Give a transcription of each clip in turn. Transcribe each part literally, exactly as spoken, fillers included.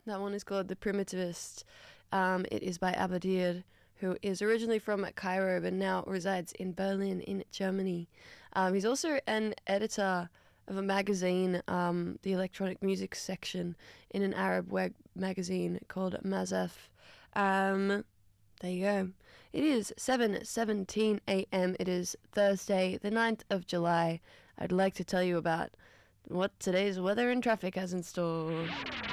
That one is called The Primitivist. Um, it is by Abadir, who is originally from Cairo but now resides in Berlin in Germany. Um, he's also an editor of a magazine, um, the electronic music section in an Arab web magazine called Mazaf. Um, there you go. It is seven seventeen a.m. It is Thursday, the ninth of July. I'd like to tell you about what today's weather and traffic has in store.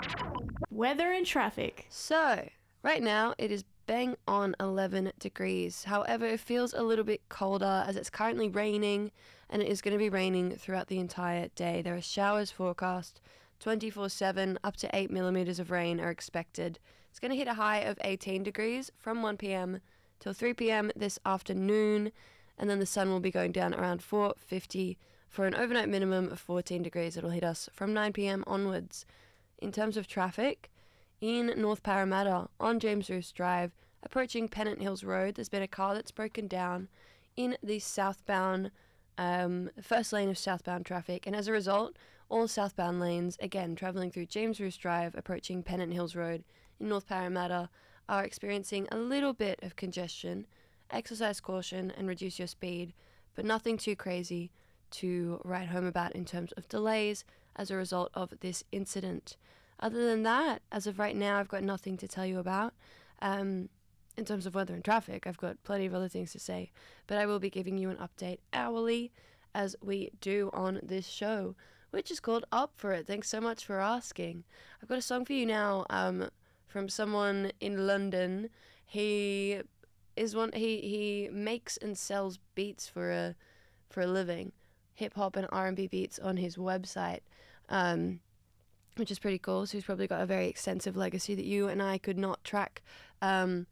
Weather and traffic. So, right now it is bang on eleven degrees. However, it feels a little bit colder as it's currently raining, and it is going to be raining throughout the entire day. There are showers forecast twenty-four seven, up to eight millimeters of rain are expected. It's going to hit a high of eighteen degrees from one p.m. till three p.m. this afternoon, and then the sun will be going down around four fifty for an overnight minimum of fourteen degrees. It'll hit us from nine p.m. onwards. In terms of traffic, in North Parramatta on James Roos Drive, approaching Pennant Hills Road, there's been a car that's broken down in the southbound, um, first lane of southbound traffic, and as a result, all southbound lanes, again, travelling through James Roos Drive, approaching Pennant Hills Road in North Parramatta, are experiencing a little bit of congestion. Exercise caution and reduce your speed, but nothing too crazy to write home about in terms of delays as a result of this incident. Other than that, as of right now, I've got nothing to tell you about. Um, in terms of weather and traffic, I've got plenty of other things to say, but I will be giving you an update hourly, as we do on this show, which is called Up For It. Thanks so much for asking. I've got a song for you now um, from someone in London. He is one. He he makes and sells beats for a for a living, hip hop and R and B beats on his website. Um, which is pretty cool. So he's probably got a very extensive legacy that you and I could not track um,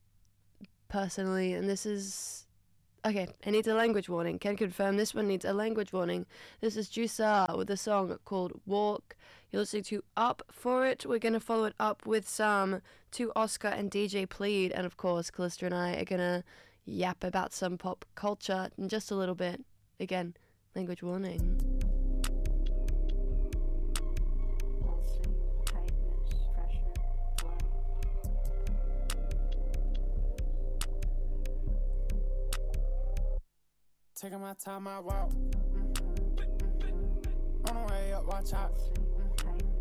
personally. And this is... Okay, it needs a language warning. Can confirm this one needs a language warning. This is Juicer with a song called Walk. You're listening to Up For It. We're going to follow it up with some To Oscar and D J Plead. And of course, Callista and I are going to yap about some pop culture in just a little bit. Again, language warning. Taking my time, I walk. Mm-hmm. On the way up, watch out.